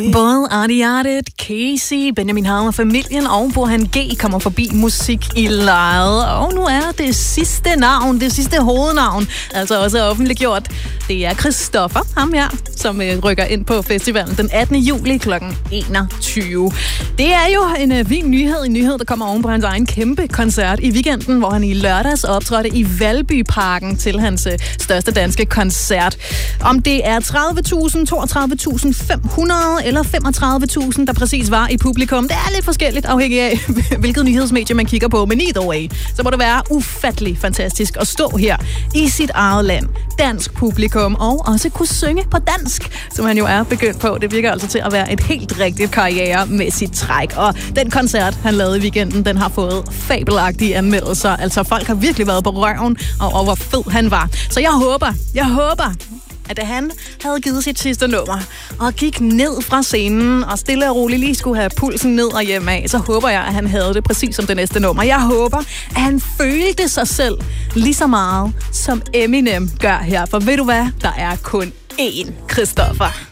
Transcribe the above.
Både Artie, Casey, Benjamin Harm og familien og Burhan G kommer forbi musik i lejet. Og nu er det sidste navn, det sidste hovednavn, altså også offentliggjort. Det er Christoffer, ham her, som rykker ind på festivalen den 18. juli kl. 21. Det er jo en fin nyhed, der kommer oven på hans egen kæmpe koncert i weekenden, hvor han i lørdags optrådte i Valbyparken til hans største danske koncert. Om det er 30.000, 32.500 eller 35.000, der præcis var i publikum. Det er lidt forskelligt, afhængig af, hvilket nyhedsmedie man kigger på. Men either way, så må det være ufattelig fantastisk at stå her i sit eget land, dansk publikum, og også kunne synge på dansk, som han jo er begyndt på. Det virker altså til at være et helt rigtigt karrieremæssigt træk. Og den koncert, han lavede i weekenden, den har fået fabelagtige anmeldelser. Altså, folk har virkelig været på røven over, hvor fed han var. Så jeg håber, at da han havde givet sit sidste nummer og gik ned fra scenen og stille og roligt lige skulle have pulsen ned og hjem af, så håber jeg, at han havde det præcis som det næste nummer. Jeg håber, at han følte sig selv lige så meget, som Eminem gør her. For ved du hvad? Der er kun én Christoffer.